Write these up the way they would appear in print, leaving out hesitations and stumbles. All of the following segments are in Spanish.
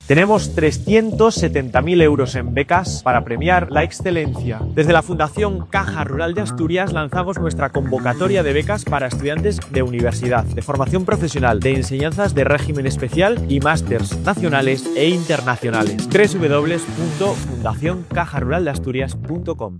Tenemos 370.000 euros en becas para premiar la excelencia. Desde la Fundación Caja Rural de Asturias lanzamos nuestra convocatoria de becas para estudiantes de universidad, de formación profesional, de enseñanzas de régimen especial y másters nacionales e internacionales. www.fundacioncajaruraldeasturias.com.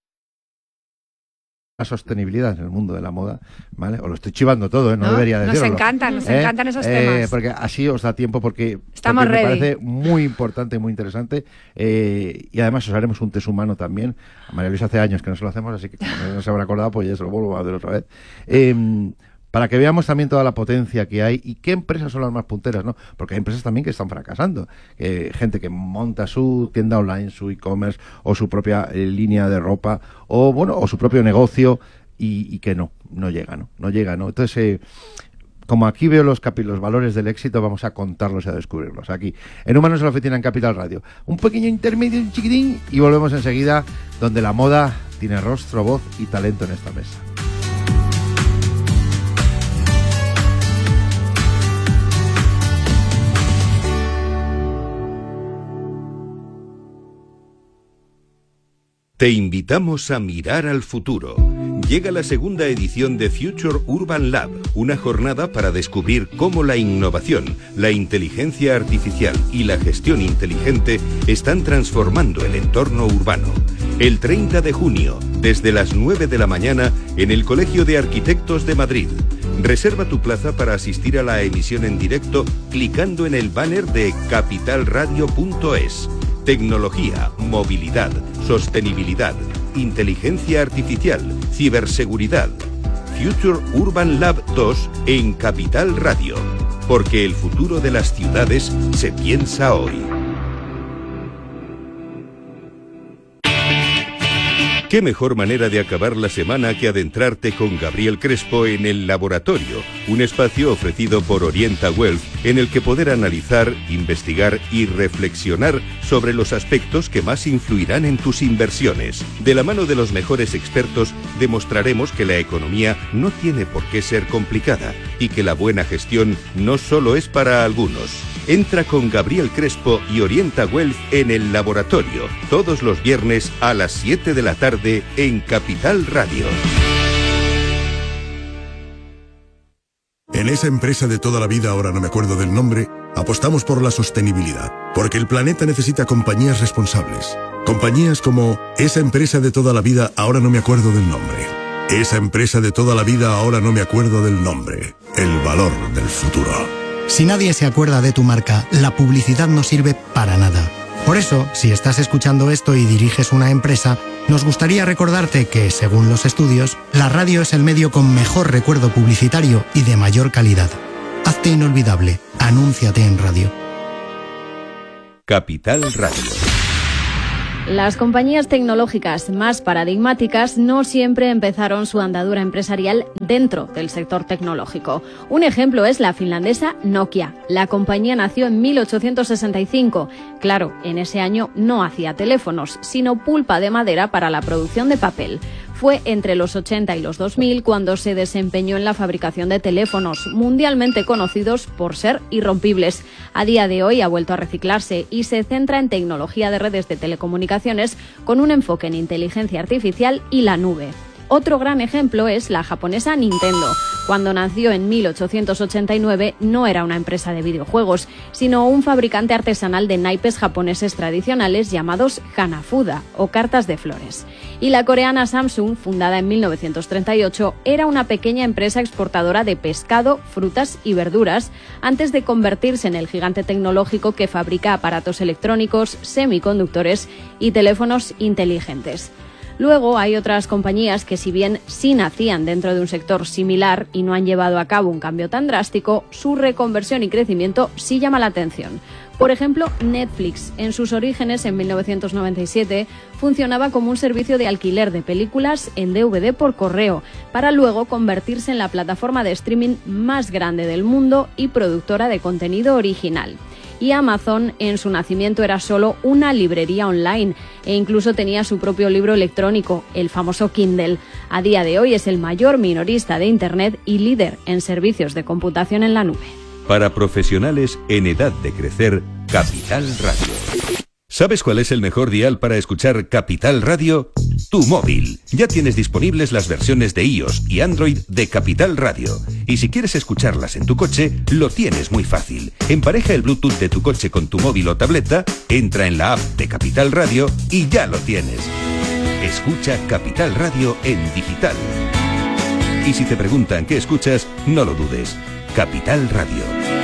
La sostenibilidad en el mundo de la moda, ¿vale? Os lo estoy chivando todo, no debería decirlo. Nos encantan esos temas. Porque así os da tiempo, porque Estamos me ready. parece muy importante, muy interesante. Y además os haremos un test humano también. A María Luisa hace años que no se lo hacemos, así que como no se habrá acordado, pues ya se lo vuelvo a hacer otra vez. Para que veamos también toda la potencia que hay y qué empresas son las más punteras, ¿no? Porque hay empresas también que están fracasando. Gente que monta su tienda online, su e-commerce o su propia línea de ropa o su propio negocio y que no llega. Entonces, como aquí veo los valores del éxito, vamos a contarlos y a descubrirlos. Aquí, en Humanos en la Oficina, en Capital Radio. Un pequeño intermedio, un chiquitín, y volvemos enseguida, donde la moda tiene rostro, voz y talento en esta mesa. Te invitamos a mirar al futuro. Llega la segunda edición de Future Urban Lab, una jornada para descubrir cómo la innovación, la inteligencia artificial y la gestión inteligente están transformando el entorno urbano. El 30 de junio, desde las 9 de la mañana, en el Colegio de Arquitectos de Madrid. Reserva tu plaza para asistir a la emisión en directo clicando en el banner de capitalradio.es. Tecnología, movilidad, sostenibilidad, inteligencia artificial, ciberseguridad. Future Urban Lab 2 en Capital Radio. Porque el futuro de las ciudades se piensa hoy. ¿Qué mejor manera de acabar la semana que adentrarte con Gabriel Crespo en El Laboratorio, un espacio ofrecido por Orienta Wealth en el que poder analizar, investigar y reflexionar sobre los aspectos que más influirán en tus inversiones? De la mano de los mejores expertos, demostraremos que la economía no tiene por qué ser complicada y que la buena gestión no solo es para algunos. Entra con Gabriel Crespo y Orienta Wealth en El Laboratorio, todos los viernes a las 7 de la tarde en Capital Radio. En esa empresa de toda la vida, ahora no me acuerdo del nombre, apostamos por la sostenibilidad, porque el planeta necesita compañías responsables. Compañías como esa empresa de toda la vida, ahora no me acuerdo del nombre. Esa empresa de toda la vida, ahora no me acuerdo del nombre. El valor del futuro. Si nadie se acuerda de tu marca, la publicidad no sirve para nada. Por eso, si estás escuchando esto y diriges una empresa, nos gustaría recordarte que, según los estudios, la radio es el medio con mejor recuerdo publicitario y de mayor calidad. Hazte inolvidable. Anúnciate en radio. Capital Radio. Las compañías tecnológicas más paradigmáticas no siempre empezaron su andadura empresarial dentro del sector tecnológico. Un ejemplo es la finlandesa Nokia. La compañía nació en 1865. Claro, en ese año no hacía teléfonos, sino pulpa de madera para la producción de papel. Fue entre los 80 y los 2000 cuando se desempeñó en la fabricación de teléfonos, mundialmente conocidos por ser irrompibles. A día de hoy ha vuelto a reciclarse y se centra en tecnología de redes de telecomunicaciones con un enfoque en inteligencia artificial y la nube. Otro gran ejemplo es la japonesa Nintendo. Cuando nació en 1889 no era una empresa de videojuegos, sino un fabricante artesanal de naipes japoneses tradicionales llamados hanafuda o cartas de flores. Y la coreana Samsung, fundada en 1938, era una pequeña empresa exportadora de pescado, frutas y verduras, antes de convertirse en el gigante tecnológico que fabrica aparatos electrónicos, semiconductores y teléfonos inteligentes. Luego hay otras compañías que, si bien sí nacían dentro de un sector similar y no han llevado a cabo un cambio tan drástico, su reconversión y crecimiento sí llama la atención. Por ejemplo, Netflix, en sus orígenes en 1997, funcionaba como un servicio de alquiler de películas en DVD por correo, para luego convertirse en la plataforma de streaming más grande del mundo y productora de contenido original. Y Amazon, en su nacimiento, era solo una librería online e incluso tenía su propio libro electrónico, el famoso Kindle. A día de hoy es el mayor minorista de Internet y líder en servicios de computación en la nube. Para profesionales en edad de crecer, Capital Radio. ¿Sabes cuál es el mejor dial para escuchar Capital Radio? Tu móvil. Ya tienes disponibles las versiones de iOS y Android de Capital Radio. Y si quieres escucharlas en tu coche, lo tienes muy fácil. Empareja el Bluetooth de tu coche con tu móvil o tableta, entra en la app de Capital Radio y ya lo tienes. Escucha Capital Radio en digital. Y si te preguntan qué escuchas, no lo dudes. Capital Radio.